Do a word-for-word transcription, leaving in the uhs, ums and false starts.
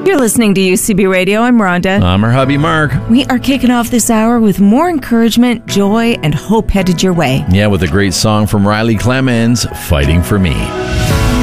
You're listening to U C B Radio. I'm Rhonda. I'm her hubby, Mark. We are kicking off this hour with more encouragement, joy, and hope headed your way. Yeah, with a great song from Riley Clemens, Fighting for Me.